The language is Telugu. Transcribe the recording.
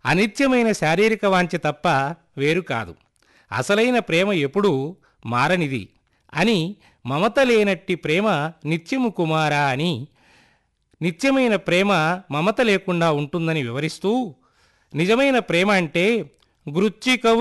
అనిత్యమైన శారీరక వాంఛ తప్ప వేరు కాదు. అసలైన ప్రేమ ఎప్పుడూ మారనిది అని, మమత లేనట్టి ప్రేమ నిత్యము కుమారా అని, నిత్యమైన ప్రేమ మమత లేకుండా ఉంటుందని వివరిస్తూ, నిజమైన ప్రేమ అంటే గృచ్చికవు